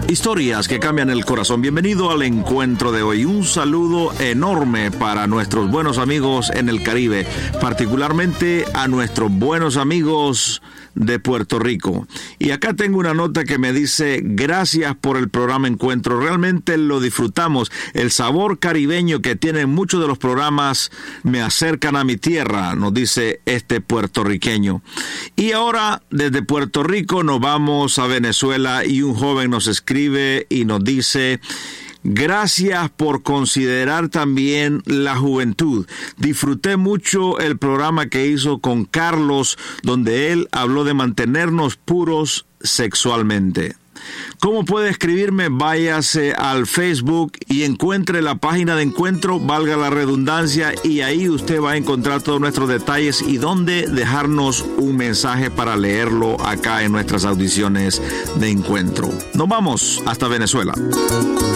Historias que cambian el corazón. Bienvenido al encuentro de hoy. Un saludo enorme para nuestros buenos amigos en el Caribe, particularmente a nuestros buenos amigos de Puerto Rico. Y acá tengo una nota que me dice: gracias por el programa Encuentro. Realmente lo disfrutamos. El sabor caribeño que tienen muchos de los programas me acercan a mi tierra, nos dice este puertorriqueño. Y ahora desde Puerto Rico nos vamos a Venezuela y un joven nos escribe y nos dice: gracias por considerar también la juventud. Disfruté mucho el programa que hizo con Carlos, donde él habló de mantenernos puros sexualmente. ¿Cómo puede escribirme? Váyase al Facebook y encuentre la página de Encuentro, valga la redundancia, y ahí usted va a encontrar todos nuestros detalles y dónde dejarnos un mensaje para leerlo acá en nuestras audiciones de Encuentro. Nos vamos hasta Venezuela.